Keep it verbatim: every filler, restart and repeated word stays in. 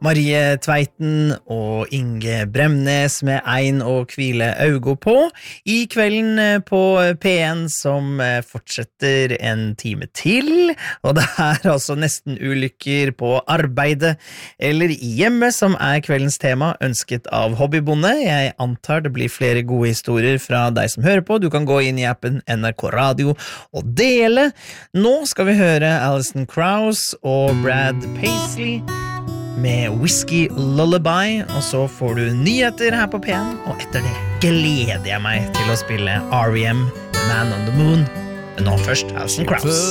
Marie Tveiten og Inge Bremnes med Ein og Kvile Augo på I kvelden på P en som fortsetter en time til, og det er altså nesten ulykker på arbeidet eller hjemme som er kveldens tema, ønsket av Hobbybonde. Jeg antar det blir flere gode historier fra deg som hører på. Du kan gå inn I appen N R K Radio og dele. Nå skal vi høre Alison Krauss og Brad Paisley med Whiskey Lullaby, og så får du nyheter her på P en, og etter det gleder jeg meg til å spille R E M Man on the Moon. Men nå først Alison Krauss.